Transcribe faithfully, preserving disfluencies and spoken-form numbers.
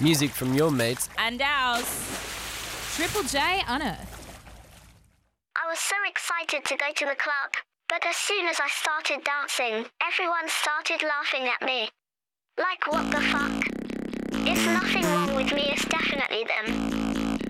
Music from your mates. And ours. Triple J Unearthed. I was so excited to go to the club, but as soon as I started dancing, everyone started laughing at me. Like, what the fuck? It's nothing wrong with me, it's definitely them.